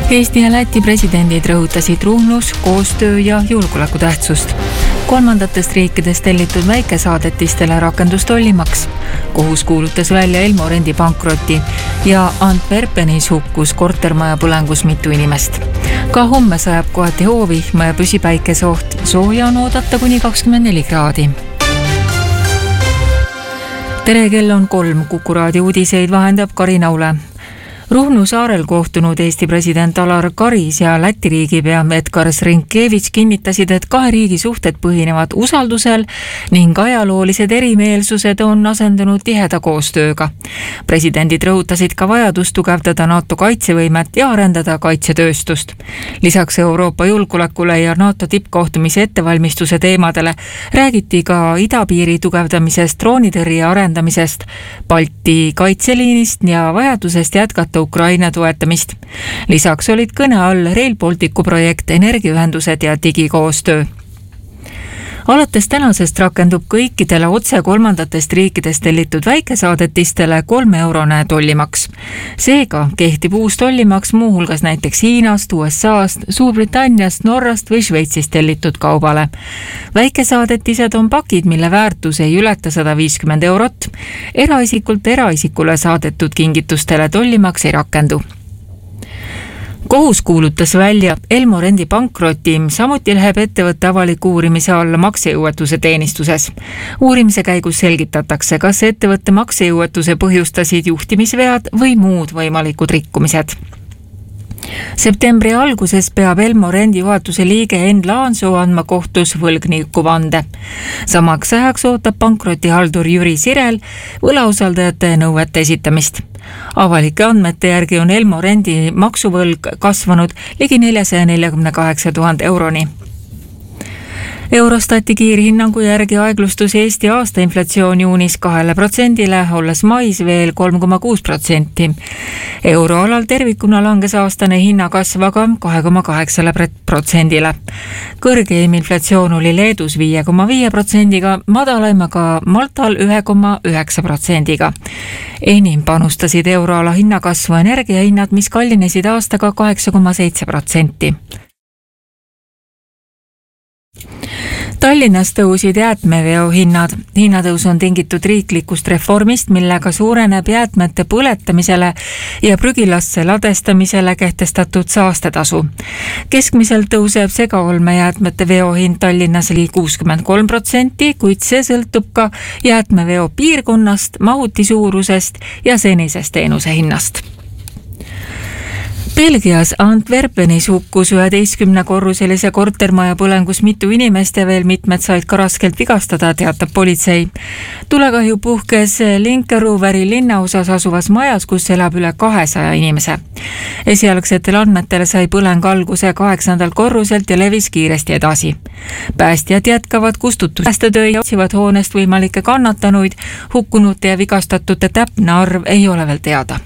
Eesti ja Läti presidendid rõhutasid Ruhnus koostöö ja julgeoleku tähtsust. Kolmandatest riikidest tellitud väikesaadetistele rakendus tollimaks. Kohus kuulutas välja Elmorendi pankroti ja Antwerpenis hukkus kortermaja põlengus mitu inimest. Ka homme sajab kohati hoovihm ja püsipäikeseoht. Sooja on oodata kuni 24 kraadi. Tere, kell on 3. Kuku raadio uudiseid vahendab Karina Ule. Ruhnu saarel kohtunud Eesti president Alar Karis ja Läti riigipea Edgar Rinkevitš kinnitasid, et kahe riigi suhted põhinevad usaldusel ning ajaloolised erimeelsused on asendunud tiheda koostööga. Presidendid rõhutasid ka vajadust tugevdada NATO kaitsevõimet ja arendada kaitsetööstust. Lisaks Euroopa julgeolekule ja NATO tippkohtumise ettevalmistuse teemadele räägiti ka idapiiri tugevdamisest, droonitõrje arendamisest, Balti kaitseliinist ja vajadusest jätkata Ukraina toetamist. Lisaks olid kõne all Rail Balticu projekt, energiaühendused ja digikoostöö. Alates tänasest rakendub kõikidele otse kolmandatest riikidest tellitud väikesaadetistele 3 eurone tollimaks. Seega kehtib uus tollimaks muuhulgas näiteks Hiinast, USAst, Suurbritanniast, Norrast või Šveitsist tellitud kaubale. Väikesaadetised on pakid, mille väärtus ei ületa 150 eurot. Eraisikult eraisikule saadetud kingitustele tollimaks ei rakendu. Kohus kuulutas välja Elmorendi pankroti, samuti läheb ettevõtte avaliku uurimise alla maksejõuetuse teenistuses. Uurimise käigus selgitatakse, kas ettevõtte maksejõuetuse põhjustasid juhtimisvead või muud võimalikud rikkumised. Septembri alguses peab Elmorendi juhatuse liige Enn Laansoo andma kohtus võlgniku vande. Samaks ajaks ootab pankrotihaldur Jüri Sirel võlausaldajate nõuete esitamist. Avalike andmete järgi on Elmorendi maksuvõlg kasvanud ligi 448 000 euroni. Eurostati kiirhinnangu järgi aeglustus Eesti aastainflatsioon juunis 2%-le, olles mais veel 3,6%. Euroalal tervikuna langes aastane hinnakasv aga 2,8%-le. Kõrgeim inflatsioon oli Leedus 5,5%-ga, madalaim aga Maltal 1,9%-ga. Enim panustasid euroala hinnakasvu energiahinnad, mis kallinesid aastaga 8,7%. Tallinnas tõusid jäätmeveo hinnad. Hinnatõus on tingitud riiklikust reformist, millega suureneb jäätmete põletamisele ja prügilasse ladestamisele kehtestatud saastetasu. Keskmiselt tõuseb segaolmejäätmete veohind Tallinnas ligi 63%, kuid see sõltub ka jäätmeveo piirkonnast, mahuti suurusest ja senisest teenuse hinnast. Belgias Antwerpenis hukkus 11-korruselise kortermaja põlengus mitu inimest ja veel mitmed said ka raskelt vigastada, teatab politsei. Tulekahju puhkes Linkerooveri linnaosas asuvas majas, kus elab üle 200 inimese. Esialgsetel andmetel sai põleng alguse 8. korruselt ja levis kiiresti edasi. Päästjad jätkavad kustutust. Päästetöö ja otsivad hoonest võimalikke kannatanuid, hukkunute ja vigastatute täpne arv ei ole veel teada.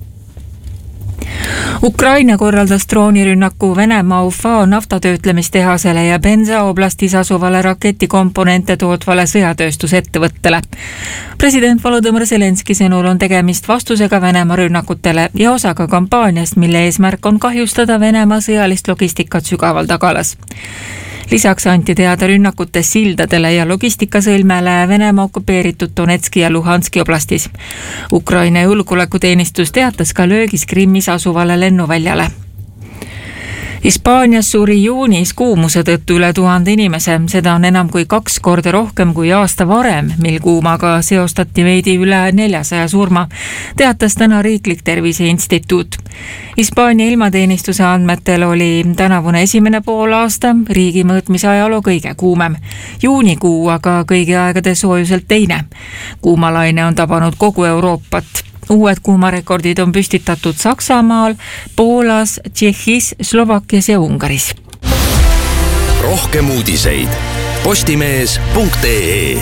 Ukraina korraldas droonirünnaku Venemaa Ufa naftatöötlemistehasele ja Penza oblastis asuvale raketikomponente tootvale sõjatööstusettevõttele. President Volodõmõr Zelenski sõnul on tegemist vastusega Venemaa rünnakutele ja osaga kampaaniast, mille eesmärk on kahjustada Venemaa sõjalist logistikat sügaval tagalas. Lisaks anti teada rünnakutes sildadele ja logistikasõlmele Venemaa okupeeritud Donetski ja Luhanski oblastis. Ukraina julgeolekuteenistus teatas ka löögis Krimmis asuvale lennuväljale. Hispaanias suri juunis kuumuse tõttu üle 1000 inimese, seda on enam kui 2 korda rohkem kui aasta varem, mil kuumaga seostati veidi üle 400 surma, teatas täna Riiklik Terviseinstituut. Hispaania ilmateenistuse andmetel oli tänavune esimene poolaasta riigi mõõtmise ajaloo kõige kuumem. Juunikuu aga kõigi aegade soojuselt teine. Kuumalaine on tabanud kogu Euroopat. Uued kuumarekordid on püstitatud Saksamaal, Poolas, Tšehhis, Slovakkias ja Ungaris. Rohkem uudiseid postimees.ee.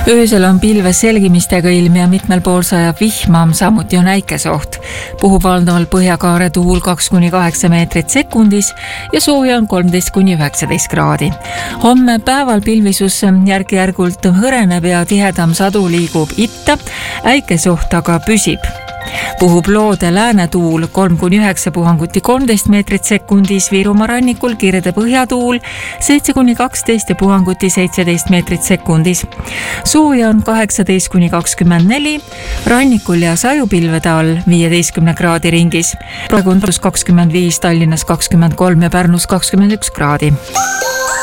Öösel on pilves selgimistega ilm ja mitmel pool sajab vihma, samuti on äikesoht. Puhub valdaval põhjakaare tuul 2-8 meetrit sekundis ja sooja on 13-19 kraadi. Homme päeval pilvisus järk-järgult hõreneb ja tihedam sadu liigub itta, äikesoht aga püsib. Puhub loode läänetuul 3-9 puhanguti 13 meetrit sekundis, Virumaa rannikul kirde põhjatuul 7-12 ja puhanguti 17 meetrit sekundis. Sooja on 18-24, rannikul ja sajupilvede all 15 kraadi ringis. Praegu on 25, Tallinnas 23 ja Pärnus 21 kraadi.